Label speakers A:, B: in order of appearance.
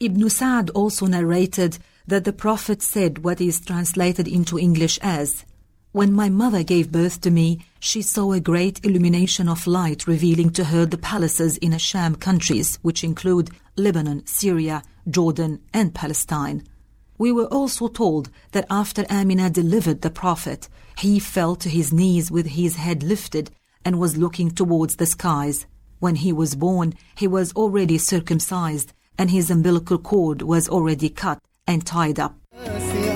A: Ibn Sa'd also narrated that the Prophet said what is translated into English as, "When my mother gave birth to me, she saw a great illumination of light revealing to her the palaces in the Sham countries, which include Lebanon, Syria, Jordan, and Palestine. We were also told that after Amina delivered the Prophet, he fell to his knees with his head lifted and was looking towards the skies. When he was born, he was already circumcised, and his umbilical cord was already cut and tied up.